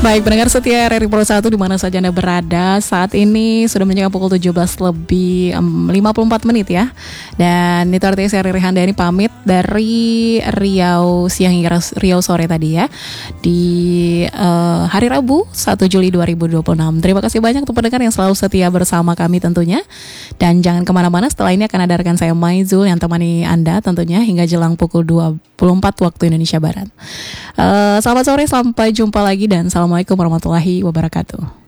Baik, pendengar setia RRI Pro 1 di mana saja Anda berada. Saat ini sudah menjelang pukul 17 lebih 54 menit ya. Dan itu artinya saya Riri Handayani pamit dari Riau siang hingga Riau sore tadi ya. Di hari Rabu 1 Juli 2026. Terima kasih banyak untuk pendengar yang selalu setia bersama kami tentunya. Dan jangan kemana-mana, setelah ini akan ada rekan saya Maizul yang temani Anda tentunya hingga jelang pukul 24 waktu Indonesia Barat. Selamat sore, sampai jumpa lagi dan Assalamualaikum warahmatullahi wabarakatuh.